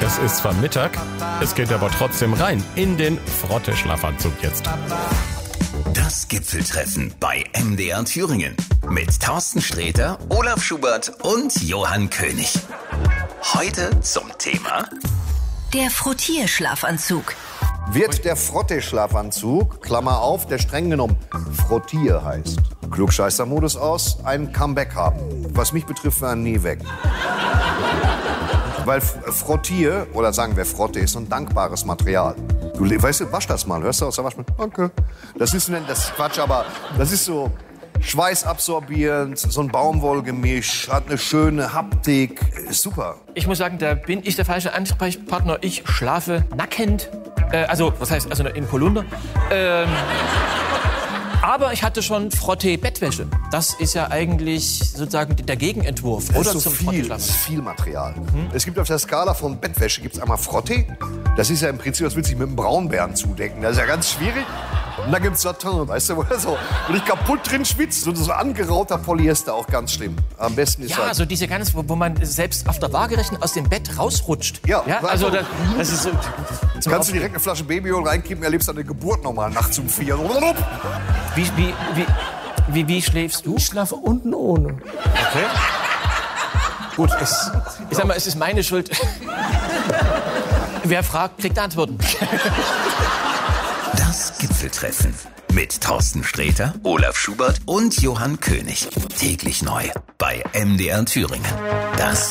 Es ist zwar Mittag, es geht aber trotzdem rein in den Frotte-Schlafanzug jetzt. Das Gipfeltreffen bei MDR Thüringen mit Thorsten Sträter, Olaf Schubert und Johann König. Heute zum Thema der Frottierschlafanzug. Wird der Frotte-Schlafanzug, Klammer auf, der streng genommen Frottier heißt, Klugscheißer-Modus aus, ein Comeback haben? Was mich betrifft, war nie weg. Weil Frottier, oder sagen wir Frotte, ist so ein dankbares Material. Du weißt du, wasch das mal, hörst du aus der Waschmaschine? Danke. Das ist Quatsch, aber das ist so schweißabsorbierend, so ein Baumwollgemisch, hat eine schöne Haptik, ist super. Ich muss sagen, da bin ich der falsche Ansprechpartner. Ich schlafe nackend, in Polunder. Aber ich hatte schon Frottee-Bettwäsche. Das ist ja eigentlich sozusagen der Gegenentwurf. Das oder ist so zum viel, das ist viel Material. Es gibt auf der Skala von Bettwäsche gibt's einmal Frottee. Das ist ja im Prinzip, das will sich mit einem Braunbären zudecken. Das ist ja ganz schwierig. Und dann gibt's Satin, weißt du, wo ich kaputt drin schwitzt. So angerauter Polyester, auch ganz schlimm. Am besten ist ja, so diese ganz, wo man selbst auf der Waagerechten aus dem Bett rausrutscht. Ja, also das ist so. Kannst du direkt eine Flasche Babyöl reinkippen, erlebst deine Geburt nochmal nachts um 4. Wie schläfst du? Ich schlafe unten ohne. Okay. Gut, ich sag mal, es ist meine Schuld. Wer fragt, kriegt Antworten. das Gipfeltreffen mit Thorsten Sträter, Olaf Schubert und Johann König. Täglich neu bei MDR Thüringen. Das